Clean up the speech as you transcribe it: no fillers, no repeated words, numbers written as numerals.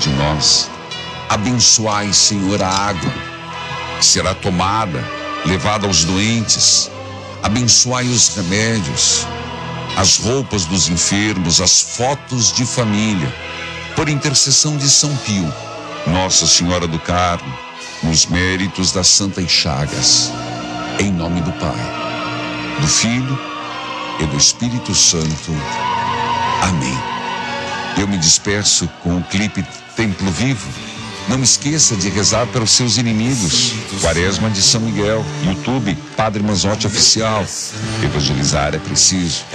de nós. Abençoai, Senhor, a água que será tomada, levada aos doentes. Abençoai os remédios, as roupas dos enfermos, as fotos de família. Por intercessão de São Pio, Nossa Senhora do Carmo, nos méritos das Santas Chagas. Em nome do Pai, do Filho e do Espírito Santo. Amém. Eu me despeço com o clipe Templo Vivo. Não esqueça de rezar pelos seus inimigos. Quaresma de São Miguel. YouTube, Padre Manzotti Oficial. Evangelizar é preciso.